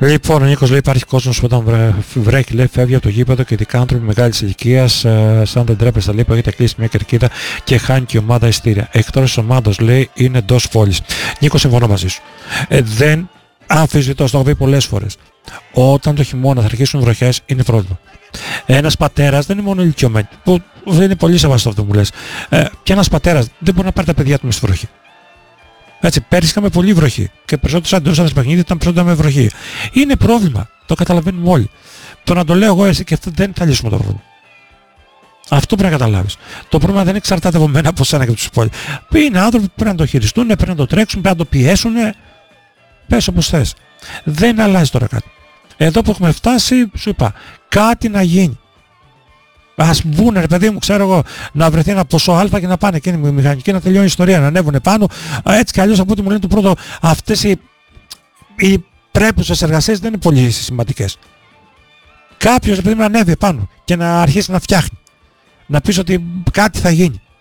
Λοιπόν, ο Νίκος λέει υπάρχει κόσμος που όταν βρέχει λέει φεύγει από το γήπεδο και ειδικά άνθρωποι μεγάλης ηλικίας σαν δεν τρέπεστε λέει που έχετε κλείσει μια κερκίδα και χάνει και η ομάδα ειστήρια. Εκτός της ομάδας λέει είναι εντός πόλης. Νίκο, συμφωνώ μαζί σου. Δεν αμφισβητώ, το έχω πει πολλές φορές. Όταν το χειμώνα θα αρχίσουν βροχές είναι πρόβλημα. Ένας πατέρας δεν είναι μόνο ηλικιωμένοι, που δεν είναι πολύ σεβαστό αυτό που μου λες. Και ένας πατέρας δεν μπορεί να πάρει τα παιδιά του μες στη βροχή. Έτσι, πέρυσι είχαμε πολύ βροχή και περισσότερος αντιρρούσαν παιχνίδι ήταν περισσότερα με βροχή. Είναι πρόβλημα, το καταλαβαίνουμε όλοι. Το να το λέω εγώ εσύ και αυτό δεν θα λύσουμε το πρόβλημα. Αυτό πρέπει να καταλάβεις. Το πρόβλημα δεν εξαρτάται από μένα, από σένα και από τους υπόλοιπους. Είναι άνθρωποι που πρέπει να το χειριστούν, πρέπει να το τρέξουν, πρέπει να το πιέσουν. Πες όπως θες. Δεν αλλάζει τώρα κάτι. Εδώ που έχουμε φτάσει, σου είπα, κάτι να γίνει. Ας μπουν ρε παιδί μου, ξέρω εγώ, να βρεθεί ένα ποσό α και να πάνε εκείνοι οι μηχανικοί να τελειώνει η ιστορία, να ανέβουν πάνω. Έτσι κι αλλιώς από ό,τι μου λένε το πρώτο, αυτές οι πρέπουσες εργασίες δεν είναι πολύ σημαντικές. Κάποιος ρε παιδί μου να ανέβει πάνω και να αρχίσει να φτιάχνει. Να πεις ότι κάτι θα γίνει.